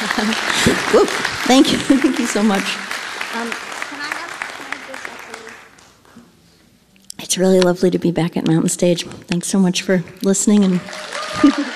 Whoop, thank you. Thank you so much. It's really lovely to be back at Mountain Stage. Thanks so much for listening and